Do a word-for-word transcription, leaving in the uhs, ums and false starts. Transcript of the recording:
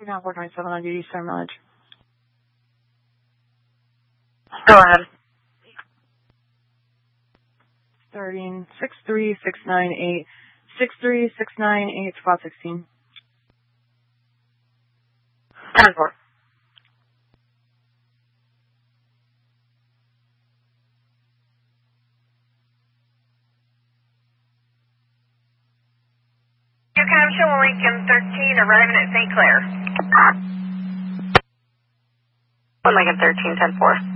Now four twenty-seven on duty, Star Millage. Go ahead. Starting six three six nine eight, six three six nine eight, squad sixteen. ten four. You capture Lincoln thirteen arriving at Saint Clair. Lincoln thirteen, ten four.